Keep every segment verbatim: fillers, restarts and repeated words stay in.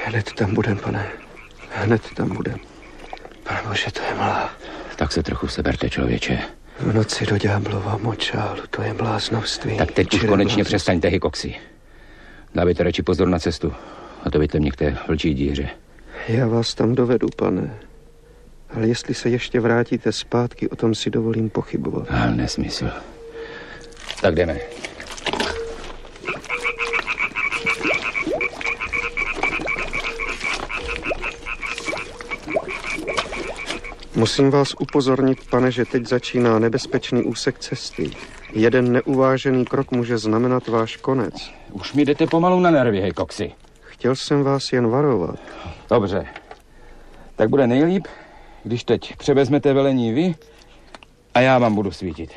Hned tam budem, pane. Hned tam budem. Pane Bože, to je mlá. Tak se trochu seberte, člověče. V noci do ďáblova močálu, to je bláznovství. Tak teď už konečně přestaňte, Hickoxy. Dávejte radši pozor na cestu. A to vyjďte mě k té vlčí díře. Já vás tam dovedu, pane. Ale jestli se ještě vrátíte zpátky, o tom si dovolím pochybovat. Ale nesmysl. Tak jdeme. Musím vás upozornit, pane, že teď začíná nebezpečný úsek cesty. Jeden neuvážený krok může znamenat váš konec. Už mi jdete pomalu na nervy, Hickoxy. Chtěl jsem vás jen varovat. Dobře. Tak bude nejlíp, když teď převezmete velení vy a já vám budu svítit.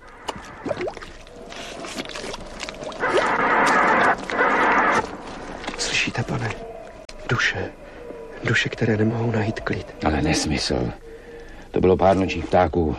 Slyšíte, pane? Duše. Duše, které nemohou najít klid. Ale nesmysl. To bylo pár nočních ptáků.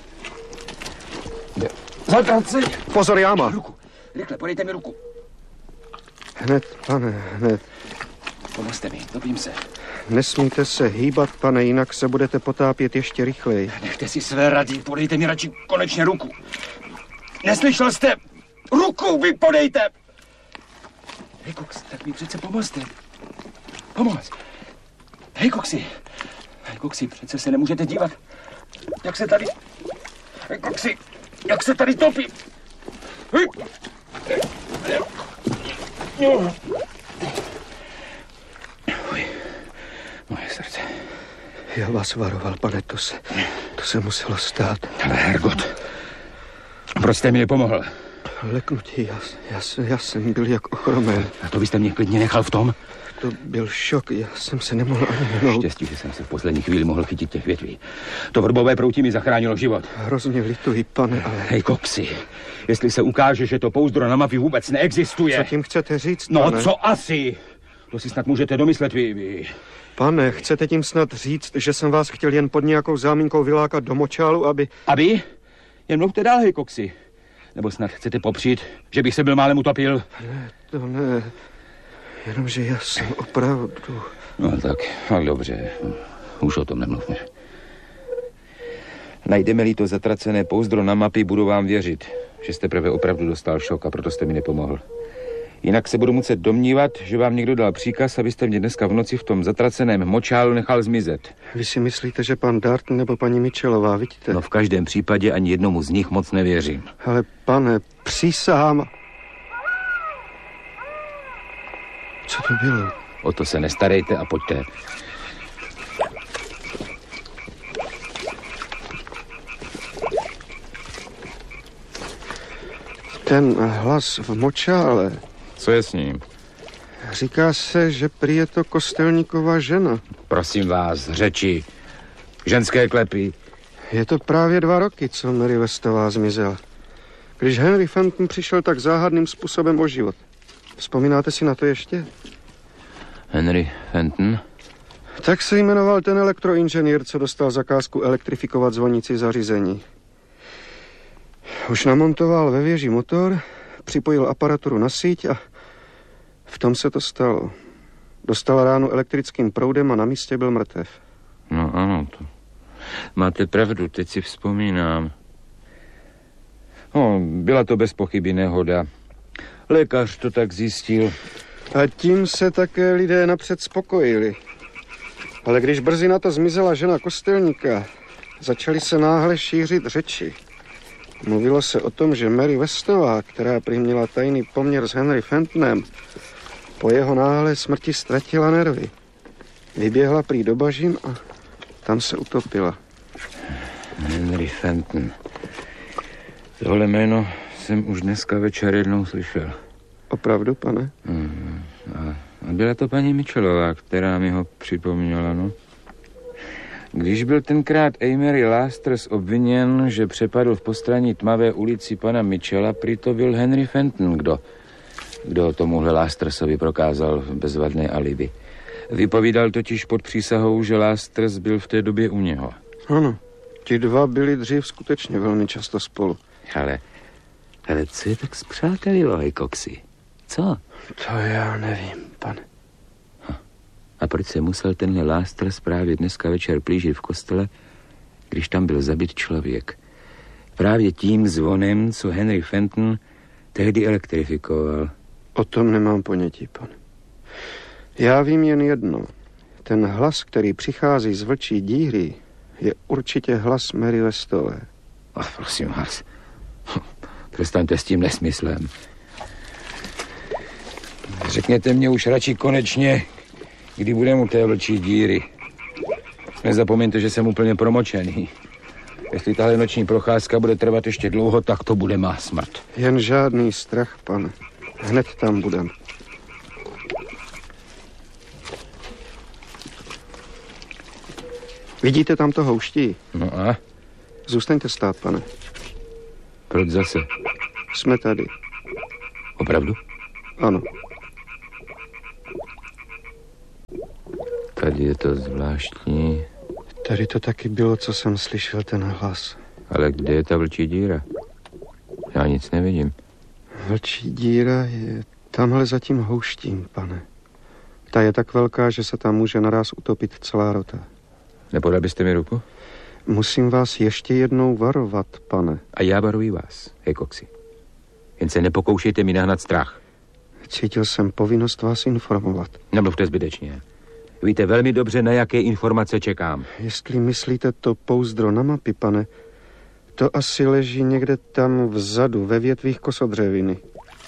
Zatraceň! Pozor, jáma! Ruku. Rychle, podejte mi ruku. Hned, pane, hned. Pomozte mi, topím se. Nesmíte se hýbat, pane, jinak se budete potápět ještě rychleji. Nechte si své rady, podejte mi radši konečně ruku. Neslyšel jste? Ruku vy podejte! Hickox, tak mi přece pomozte. Pomoz. Hickoxy. Hickoxy, přece se nemůžete dívat. Jak se tady... Hickoxy, jak se tady topí. Uj, moje srdce. Já vás varoval, pane, to se, to se muselo stát. Ale Hergot, proč jste mi nepomohl? Leknutí, já, já, já jsem byl jak ochromen. A to byste mě klidně nechal v tom? To byl šok, já jsem se nemohl ani hnout. Štěstí, že jsem se v poslední chvíli mohl chytit těch větví. To vrbové proutí mi zachránilo život. Hrozně lituji, pane, ale... Hickoxy, jestli se ukáže, že to pouzdro na mapě vůbec neexistuje... Co tím chcete říct, No, pane? co asi? To si snad můžete domyslet vy, vy. Pane, chcete tím snad říct, že jsem vás chtěl jen pod nějakou záminkou vylákat do močálu, aby... Aby? Jen mluvte dál, Hickoxy. Nebo snad chcete popřít, že bych se byl málem utopil? Ne, to ne... Jenomže já jsem opravdu... No tak, tak dobře. Už o tom nemluvme. Najdeme-li to zatracené pouzdro na mapy, budu vám věřit, že jste prvé opravdu dostal šok a proto jste mi nepomohl. Jinak se budu muset domnívat, že vám někdo dal příkaz, abyste mě dneska v noci v tom zatraceném močálu nechal zmizet. Vy si myslíte, že pan Dart nebo paní Mitchellová, vidíte? No v každém případě ani jednomu z nich moc nevěřím. Ale pane, přísahám... Co to bylo? O to se nestarejte a pojďte. Ten hlas v močále... Co je s ním? Říká se, že prý je to kostelníková žena. Prosím vás, řeči. Ženské klepy. Je to právě dva roky, co Mary Westová zmizela. Když Henry Fenton přišel tak záhadným způsobem o život. Vzpomínáte si na to ještě? Henry Fenton? Tak se jmenoval ten elektroinženýr, co dostal zakázku elektrifikovat zvonící zařízení. Už namontoval ve věži motor, připojil aparaturu na síť a v tom se to stalo. Dostal ránu elektrickým proudem a na místě byl mrtev. No ano, to... Máte pravdu, teď si vzpomínám. No, byla to bez pochyby nehoda. Lékař to tak zjistil. A tím se také lidé napřed spokojili. Ale když brzy na to zmizela žena kostelníka, začaly se náhle šířit řeči. Mluvilo se o tom, že Mary Westová, která prý měla tajný poměr s Henry Fentonem, po jeho náhlé smrti ztratila nervy. Vyběhla prý do bažin a tam se utopila. Henry Fenton. Tohle jméno jsem už dneska večer jednou slyšel. Opravdu, pane? Mm, a, a byla to paní Mitchellová, která mi ho připomněla, no. Když byl tenkrát Amory Lasters obviněn, že přepadl v postranní tmavé ulici pana Mitchella, prý to byl Henry Fenton, kdo, kdo tomuhle Lastersovi prokázal bezvadné alibi. Vypovídal totiž pod přísahou, že Lasters byl v té době u něho. Ano, ti dva byli dřív skutečně velmi často spolu. Ale, ale co je tak zpřátelilo, Hickoxy? Co? To já nevím, pane. A proč se musel tenhle Lasters právě dneska večer plížit v kostele, když tam byl zabit člověk? Právě tím zvonem, co Henry Fenton tehdy elektrifikoval. O tom nemám ponětí, pane. Já vím jen jedno. Ten hlas, který přichází z vlčí díry, je určitě hlas Mary Westové. Ach, prosím vás, přestaňte s tím nesmyslem. Řekněte mě už radši konečně, kdy budeme u té vlčí díry. Nezapomeňte, že jsem úplně promočený. Jestli tahle noční procházka bude trvat ještě dlouho, tak to bude má smrt. Jen žádný strach, pane. Hned tam budem. Vidíte tam to houští? No a? Zůstaňte stát, pane. Proč zase? Jsme tady. Opravdu? Ano. Tady je to zvláštní. Tady to taky bylo, co jsem slyšel, ten hlas. Ale kde je ta vlčí díra? Já nic nevidím. Vlčí díra je tamhle za tím houštím, pane. Ta je tak velká, že se tam může naraz utopit celá rota. Nepodal byste mi ruku? Musím vás ještě jednou varovat, pane. A já varuji vás, Haycoxy. Jen se nepokoušejte mi nahnat strach. Cítil jsem povinnost vás informovat. Nemluvte zbytečně. Víte velmi dobře, na jaké informace čekám. Jestli myslíte to pouzdro na mapy, pane, to asi leží někde tam vzadu, ve větvích kosodřeviny.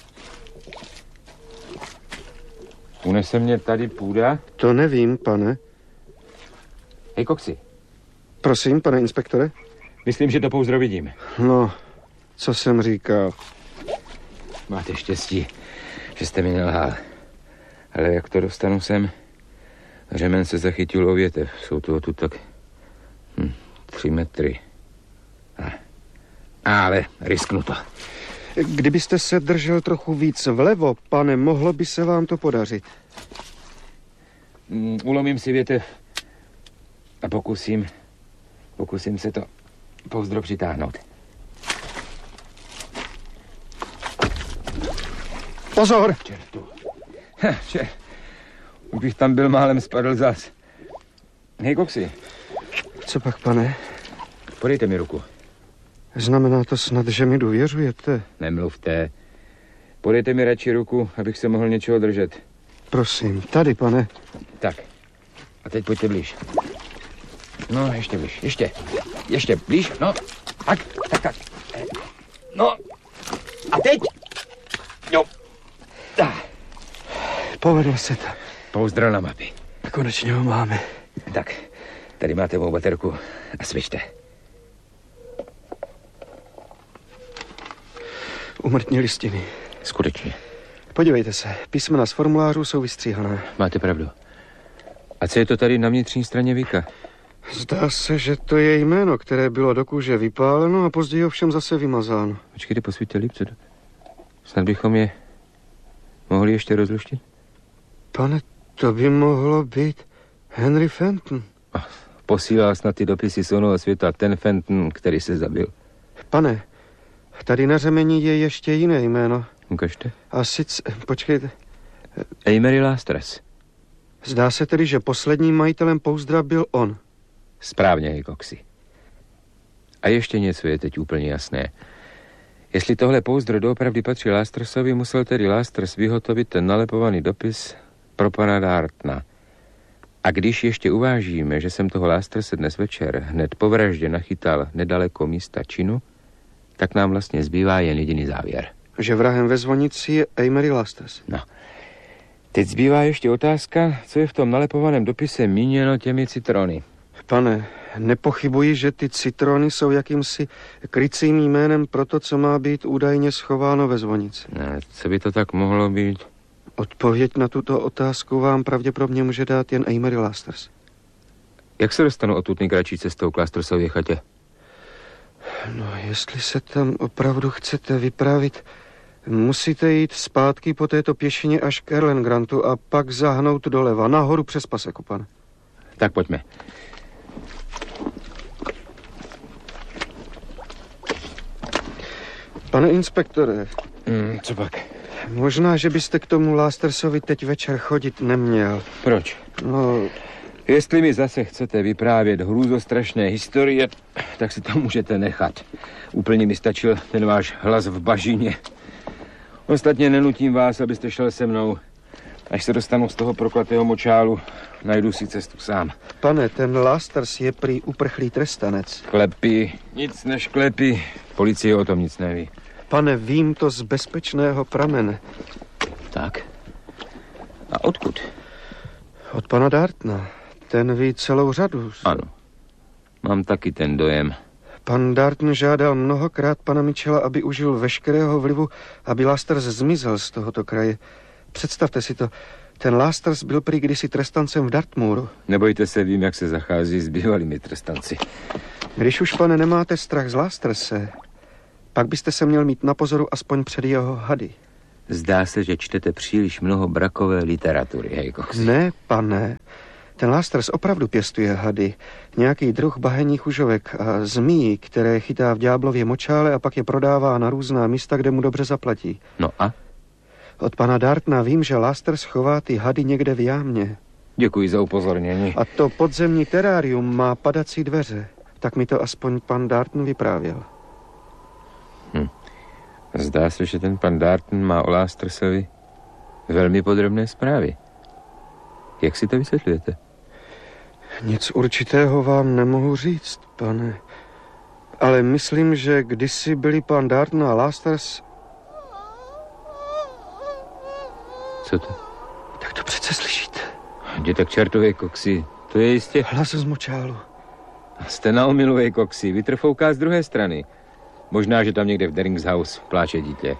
Unese mě tady půda? To nevím, pane. Haycoxy. Prosím, pane inspektore? Myslím, že to pouzdro vidím. No, co jsem říkal. Máte štěstí, že jste mi nelhal. Ale jak to dostanu sem? Řemen se zachytil o větev. Jsou toho tu tak hm, tři metry. A, ale risknu to. Kdybyste se držel trochu víc vlevo, pane, mohlo by se vám to podařit. Mm, ulomím si větev a pokusím, pokusím se to pouzdro přitáhnout. Pozor! Čertu. Ha, čer. Už bych tam byl, málem spadl zas. Haycoxy. Co pak, pane? Podejte mi ruku. Znamená to snad, že mi důvěřujete? Nemluvte. Podejte mi radši ruku, abych se mohl něčeho držet. Prosím, tady, pane. Tak. A teď pojďte blíž. No, ještě blíž. Ještě. Ještě blíž. No. Tak, tak, tak. No. A teď. Jo. Tak. Povedlo se to. Pouzdro na mapy. Konečně ho máme. Tak, tady máte mou baterku a svičte. Úmrtní listiny. Skutečně. Podívejte se, písmena z formulářů jsou vystříhané. Máte pravdu. A co je to tady na vnitřní straně víka? Zdá se, že to je jméno, které bylo do kůže vypáleno a později ovšem zase vymazáno. Počkejte, posvíťte líp, co to? Snad bychom je mohli ještě rozluštit? Pane, to by mohlo být Henry Fenton. Ach, posílal snad ty dopisy z onoho světa ten Fenton, který se zabil. Pane, tady na řemeni je ještě jiné jméno. Ukažte. A sice, počkejte. Amory Lasters. Zdá se tedy, že posledním majitelem pouzdra byl on. Správně, Haycoxy. A ještě něco je teď úplně jasné. Jestli tohle pouzdro doopravdy patří Lastersovi, musel tedy Lasters vyhotovit ten nalepovaný dopis pro pana Dartna. A když ještě uvážíme, že jsem toho Lasterse dnes večer hned po vraždě nachytal nedaleko místa činu, tak nám vlastně zbývá jen jediný závěr. Že vrahem ve zvonici je Amory Lasters. No. Teď zbývá ještě otázka, co je v tom nalepovaném dopise míněno těmi citrony. Pane, nepochybuji, že ty citrony jsou jakýmsi krycím jménem pro to, co má být údajně schováno ve zvonici. Ne, co by to tak mohlo být? Odpověď na tuto otázku vám pravděpodobně může dát jen Amory Lasters. Jak se dostanu odtud nejkratší cestou k Lastersově chatě? No, jestli se tam opravdu chcete vypravit, musíte jít zpátky po této pěšině až k Erlengrantu a pak zahnout doleva, nahoru přes paseku, pane. Tak pojďme. Pane inspektore. Hmm, co pak? Možná, že byste k tomu Lastersovi teď večer chodit neměl. Proč? No, Jestli mi zase chcete vyprávět hrůzostrašné historie, tak si to můžete nechat. Úplně mi stačil ten váš hlas v bažině. Ostatně nenutím vás, abyste šel se mnou. Až se dostanu z toho prokletého močálu, najdu si cestu sám. pane, ten Lasters je prý uprchlý trestanec. Klepy, nic než klepy. Policie o tom nic neví. Pane, vím to z bezpečného pramene. Tak? A odkud? Od pana Dartna. Ten ví celou řadu. Ano. Mám taky ten dojem. Pan Darton žádal mnohokrát pana Mitchella, aby užil veškerého vlivu, aby Lasters zmizel z tohoto kraje. Představte si to. Ten Lasters byl prý kdysi trestancem v Dartmouru. Nebojte se, vím, jak se zachází s bývalými trestanci. Když už, pane, nemáte strach z Lasterse, pak byste se měl mít na pozoru aspoň před jeho hady. Zdá se, že čtete příliš mnoho brakové literatury, hej, Cox. Ne, pane. Ten Lasters opravdu pěstuje hady. Nějaký druh bahenních užovek a zmí, které chytá v ďáblově močále a pak je prodává na různá místa, kde mu dobře zaplatí. No a? Od pana Dartna vím, že Lasters chová ty hady někde v jámě. Děkuji za upozornění. A to podzemní terárium má padací dveře. Tak mi to aspoň pan Darton vyprávěl. Hm. Zdá se, že ten pan Darton má o Lastersovi velmi podrobné zprávy. Jak si to vysvětlujete? Nic určitého vám nemohu říct, pane. Ale myslím, že kdysi byli pan Darton a Lasters... Co to? Tak to přece slyšíte. Jděte k čertové, Coxy. To je jistě... Hlas z močálu. Jste na omylové, Coxy. Vítr fouká z druhé strany. Možná, že tam někde v Derings House pláče dítě.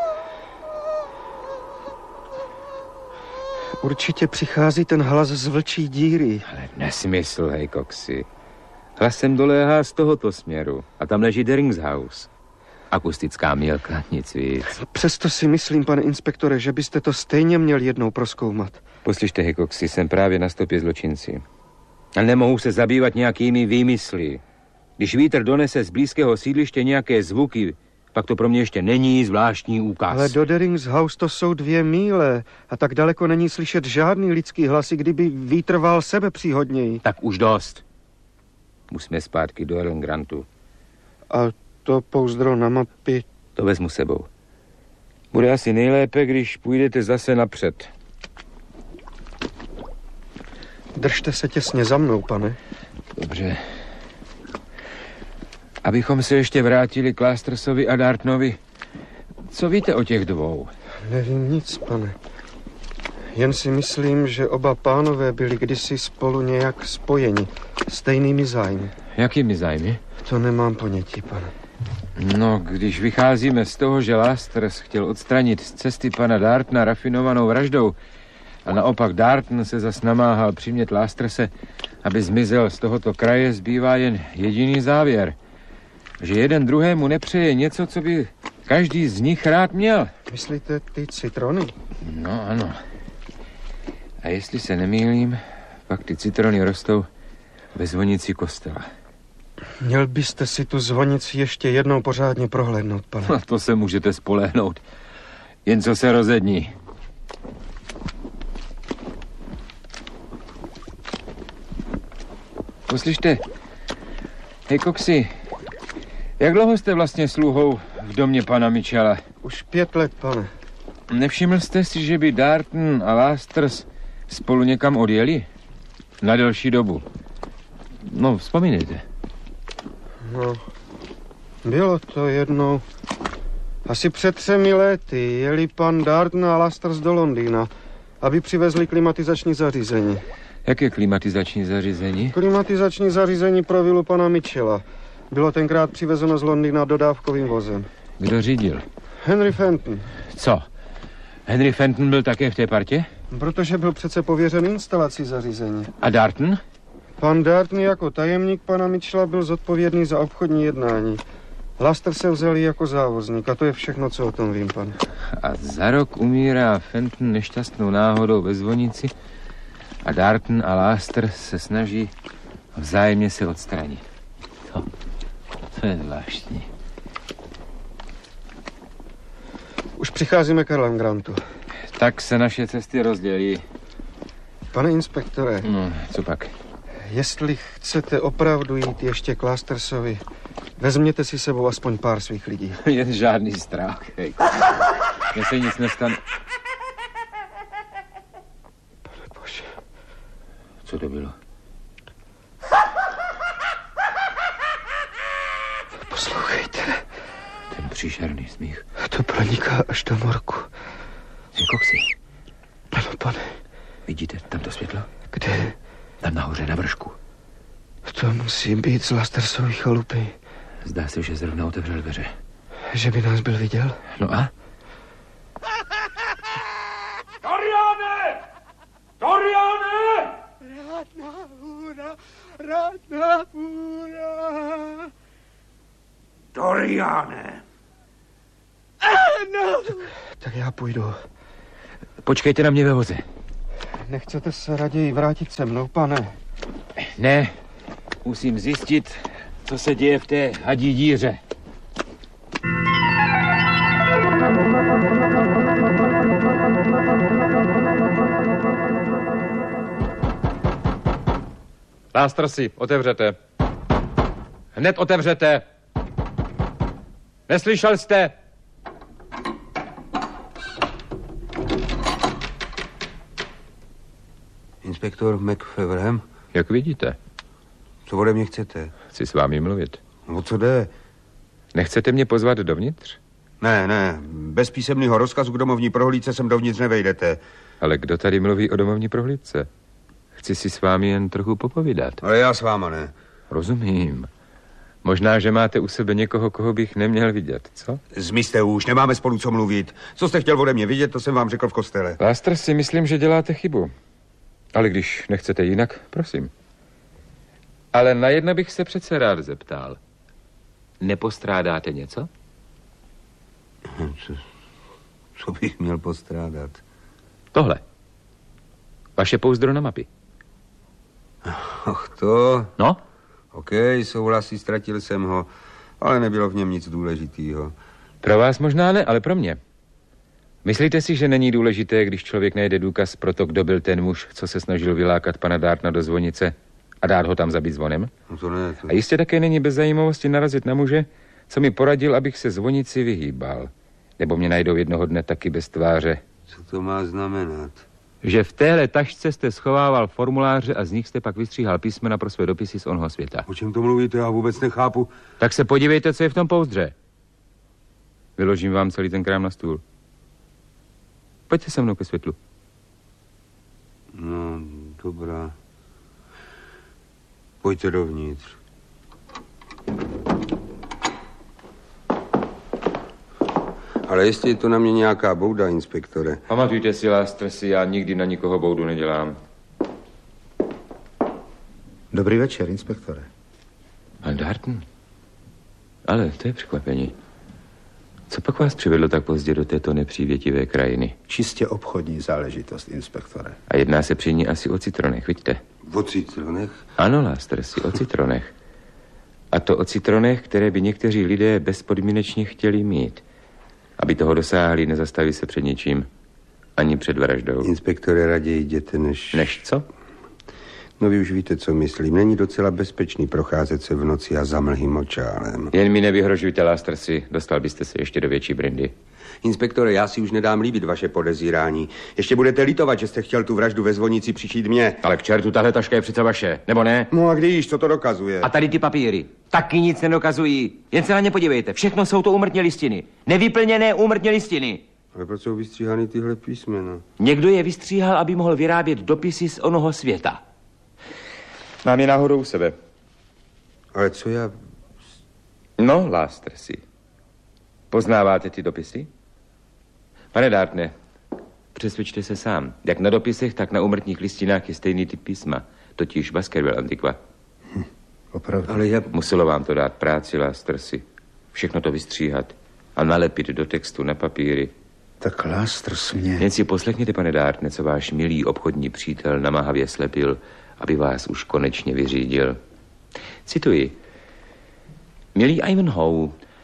Určitě přichází ten hlas z vlčí díry. Ale nesmysl, hej, Coxy. Hlasem doléhá z tohoto směru. A tam leží Derings House. Akustická mílka, nic víc. Přesto si myslím, pane inspektore, že byste to stejně měl jednou prozkoumat. Poslyšte, hej, Coxy, jsem právě na stopě zločinci. A nemohu se zabývat nějakými výmysly. Když vítr donese z blízkého sídliště nějaké zvuky, pak to pro mě ještě není zvláštní úkaz. Ale do Derings House to jsou dvě míle a tak daleko není slyšet žádný lidský hlasy, kdyby vítr vál sebepříhodněji. Tak už dost. Musíme zpátky do Ellen Grantu. A to pouzdro na mapy... To vezmu sebou. Bude asi nejlépe, když půjdete zase napřed. Držte se těsně za mnou, pane. Dobře. Abychom se ještě vrátili k Lastersovi a Dartnovi. Co víte o těch dvou? Nevím nic, pane. Jen si myslím, že oba pánové byli kdysi spolu nějak spojeni. Stejnými zájmy. Jakými zájmy? To nemám ponětí, pane. No, když vycházíme z toho, že Lasters chtěl odstranit z cesty pana Dartna rafinovanou vraždou a naopak Darton se zas namáhal přimět Lasterse, aby zmizel z tohoto kraje, zbývá jen jediný závěr. Že jeden druhému nepřeje něco, co by každý z nich rád měl. Myslíte ty citrony? No, ano. A jestli se nemýlím, pak ty citrony rostou ve zvonici kostela. Měl byste si tu zvonici ještě jednou pořádně prohlédnout, pane. Na to se můžete spolehnout. Jen co se rozední. Poslyšte, hej, Coxy, jak dlouho jste vlastně sluhou v domě pana Mitchella? Už pět let, pane. Nevšiml jste si, že by Darton a Lasters spolu někam odjeli? Na delší dobu. No, vzpomínejte. No, bylo to jednou. Asi před třemi lety jeli pan Darton a Lasters do Londýna, aby přivezli klimatizační zařízení. Jaké klimatizační zařízení? Klimatizační zařízení pro vilu pana Mitchella. Bylo tenkrát přivezeno z Londýna dodávkovým vozem. Kdo řídil? Henry Fenton. Co? Henry Fenton byl také v té partě? Protože byl přece pověřen instalací zařízení. A Darton? Pan Darton jako tajemník pana Mitchella byl zodpovědný za obchodní jednání. Laster se vzal jako závozník a to je všechno, co o tom vím, pane. A za rok umírá Fenton nešťastnou náhodou ve zvonici a Darton a Laster se snaží vzájemně se odstranit. To, to je zvláštní. Už přicházíme k Erlangrantu. Tak se naše cesty rozdělí. Pane inspektore. No, co pak? Jestli chcete opravdu jít ještě k Lastersovi, vezměte si sebou aspoň pár svých lidí. Jen žádný strach, hej. Mně se nic nestane. Pane bože. Co to bylo? Poslouchejte. Ten příšerný smích. To proniká až do morku. Jsi koksy. Ano, pane. Vidíte tam to světlo? Kde? Tam nahoře na vršku. To musí být z Lastersovy chalupy. Zdá se, že zrovna otevřel dveře. Že by nás byl viděl? No a? Doriane! Doriane! Rádná hůra, rádná hůra. Doriane! No. Tak já půjdu. Počkejte na mě ve voze. Nechcete se raději vrátit se mnou, pane? Ne, musím zjistit, co se děje v té hadí díře. Lastersi, otevřete. Hned otevřete. Neslyšel jste? Inspektor McFeverham? Jak vidíte, Co ode mě chcete? chci s vámi mluvit. O co jde? Nechcete mě pozvat dovnitř? Ne, ne, bez písemného rozkazu k domovní prohlídce sem dovnitř nevejdete. Ale kdo tady mluví o domovní prohlídce? Chci si s vámi jen trochu popovídat. Ale já s váma ne. Rozumím. Možná, že máte u sebe někoho, koho bych neměl vidět, co? Zmizte už, nemáme spolu co mluvit. Co jste chtěl ode mě vidět, to jsem vám řekl v kostele. Láster, si myslím, že děláte chybu. Ale když nechcete jinak, prosím. Ale na jedno bych se přece rád zeptal. Nepostrádáte něco? Co, co bych měl postrádat? Tohle. Vaše pouzdro na mapy. Ach to... No? OK, souhlasí, ztratil jsem ho, ale nebylo v něm nic důležitého. Pro vás možná ne, ale pro mě. Myslíte si, že není důležité, když člověk najde důkaz pro to, kdo byl ten muž, co se snažil vylákat pana Dartna do zvonice a dát ho tam zabít zvonem? No to ne, to... A jistě také není bez zajímavosti narazit na muže, co mi poradil, abych se zvonici vyhýbal. Nebo mě najdou jednoho dne taky bez tváře. Co to má znamenat? Že v téhle tašce jste schovával formuláře a z nich jste pak vystříhal písmena pro své dopisy z onho světa. O čem to mluvíte? Já vůbec nechápu. Tak se podívejte, co je v tom pouzdře. Vyložím vám celý ten krám na stůl. Pojďte se mnou ke světlu. No, dobrá. Pojďte dovnitř. Ale jestli je to na mě nějaká bouda, inspektore. Pamatujte si, Lastersi, já nikdy na nikoho boudu nedělám. Dobrý večer, inspektore. Pan Darton? Ale to je překvapení. Co pak vás přivedlo tak pozdě do této nepřívětivé krajiny? Čistě obchodní záležitost, inspektore. A jedná se při ní asi o citronech, vidíte? O citronech? Ano, Lastersi, o citronech. A to o citronech, které by někteří lidé bezpodmínečně chtěli mít. Aby toho dosáhli, nezastaví se před ničím. Ani před vraždou. Inspektore, raději jděte, než... Než co? No vy už víte, co myslím. Není docela bezpečný procházet se v noci a za mlhým očálem. Jen mi nevyhrožujte, Lastersi. Dostal byste se ještě do větší brindy. Inspektore, já si už nedám líbit vaše podezírání. Ještě budete litovat, že jste chtěl tu vraždu ve zvonici přišít mě. Ale k čertu, tahle taška je přece vaše, nebo ne? No a když, co to dokazuje? A tady ty papíry. Taky nic nedokazují. Jen se na ně podívejte. Všechno jsou to úmrtní listiny. Nevyplněné úmrtní listiny. Ale proč jsou vystříhány tyhle písmena? Někdo je vystříhal, aby mohl vyrábět dopisy z onoho světa. Mám je náhodou u sebe. Ale co já... No, Lastersi. Poznáváte ty dopisy? Pane Dartne, přesvědčte se sám. Jak na dopisech, tak na úmrtních listinách je stejný typ písma. Totiž Baskerville Antiqua. Hm, opravdu. Ale já... Muselo vám to dát práci, Lastersi. Všechno to vystříhat a nalepit do textu na papíry. Tak Lasters mě... Jen si poslechněte, pane Dartne, co váš milý obchodní přítel namáhavě slepil, aby vás už konečně vyřídil. Cituji. Milý Ivanhoe,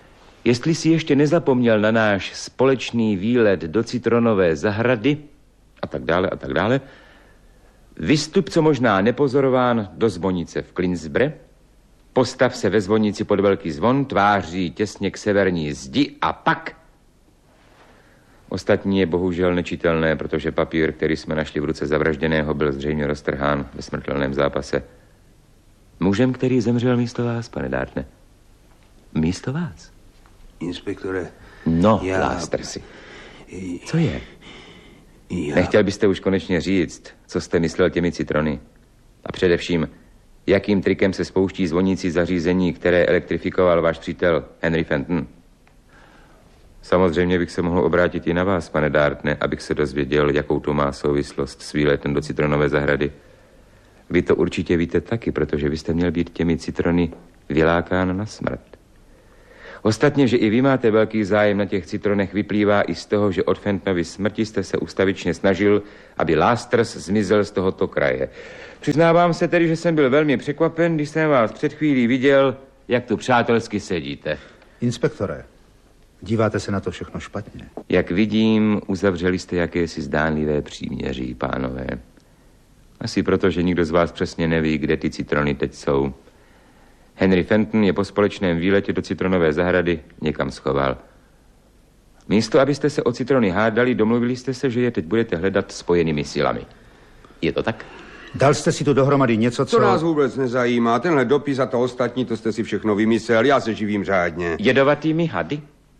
Jestli si ještě nezapomněl na náš společný výlet do Citronové zahrady a tak dále a tak dále, vystup co možná nepozorován do zvonice v Klinsbre, postav se ve zvonici pod velký zvon, tváří těsně k severní zdi a pak... Ostatní je bohužel nečitelné, protože papír, který jsme našli v ruce zavražděného, byl zřejmě roztrhán ve smrtelném zápase. Mužem, který zemřel místo vás, pane Dartne. Místo vás. Inspektore, No, já... Lastersi. Co je? Já... Nechtěl byste už konečně říct, co jste myslel těmi citrony? A především, jakým trikem se spouští zvonící zařízení, které elektrifikoval váš přítel Henry Fenton? Samozřejmě bych se mohl obrátit i na vás, pane Dartne, abych se dozvěděl, jakou to má souvislost s výletem do Citronové zahrady. Vy to určitě víte taky, protože vy jste měl být těmi citrony vylákán na smrt. Ostatně, že i vy máte velký zájem na těch citronech, vyplývá i z toho, že od Fentonovy smrti jste se ustavičně snažil, aby Lasters zmizel z tohoto kraje. Přiznávám se tedy, že jsem byl velmi překvapen, když jsem vás před chvílí viděl, jak tu přátelsky sedíte. Inspektore, díváte se na to všechno špatně. Jak vidím, uzavřeli jste jakési zdánlivé příměří, pánové. Asi proto, že nikdo z vás přesně neví, kde ty citrony teď jsou. Henry Fenton je po společném výletě do Citronové zahrady někam schoval. Místo, abyste se o citrony hádali, domluvili jste se, že je teď budete hledat spojenými silami. Je to tak? Dal jste si tu dohromady něco, co... To nás vůbec nezajímá. Tenhle dopis a to ostatní, to jste si všechno vymyslel. Já se živím řádně. Jedovatými hady?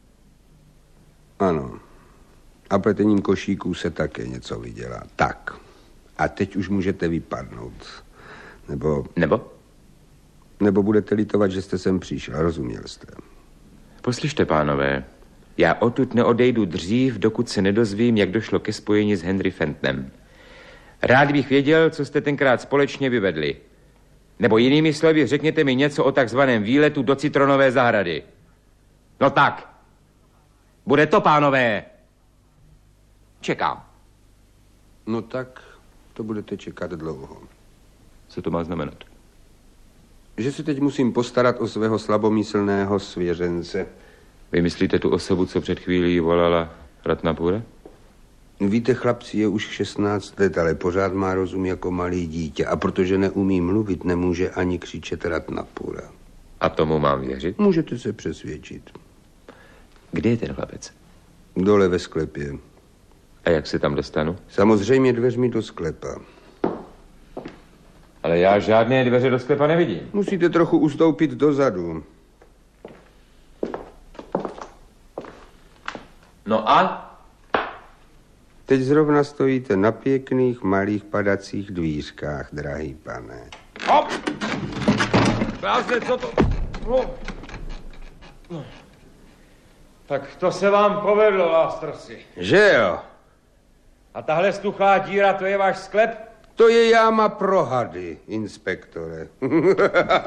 Ano. A pletením košíků se také něco vydělá. Tak. A teď už můžete vypadnout. Nebo... Nebo? Nebo budete litovat, že jste sem přišel. Rozuměl jste. Poslyšte, pánové. Já odtud neodejdu dřív, dokud se nedozvím, jak došlo ke spojení s Henry Fentonem. Rád bych věděl, co jste tenkrát společně vyvedli. Nebo jinými slovy, řekněte mi něco o takzvaném výletu do Citronové zahrady. No tak. Bude to, pánové. Čekám. No tak, to budete čekat dlouho. Co to má znamenat? Že se teď musím postarat o svého slabomyslného svěřence. Vy myslíte tu osobu, co před chvílí volala Ratnapura? Víte, chlapci, je už šestnáct let, ale pořád má rozum jako malý dítě. A protože neumí mluvit, nemůže ani křičet Ratnapura. A tomu mám věřit? Můžete se přesvědčit. Kde je ten chlapec? Dole ve sklepě. A jak se tam dostanu? Samozřejmě dveřmi do sklepa. Ale já žádné dveře do sklepa nevidím. Musíte trochu ustoupit dozadu. No a? Teď zrovna stojíte na pěkných, malých padacích dvířkách, drahý pane. Hop! Krásně, co to... No. No. Tak to se vám povedlo, Lastersi. Že jo? A tahle stuchlá díra, to je váš sklep? To je jáma pro hady, inspektore.